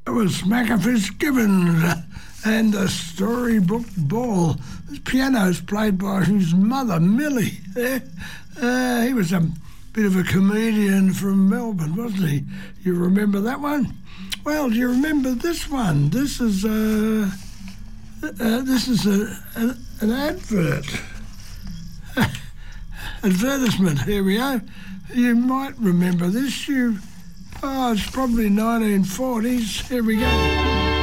It was Macca Fitzgibbons and the Storybook Ball. The piano's played by his mother, Millie. He was a bit of a comedian from Melbourne, wasn't he? You remember that one? Well, do you remember this one? This is an advert. Advertisement, here we go. You might remember this. It's probably 1940s. Here we go.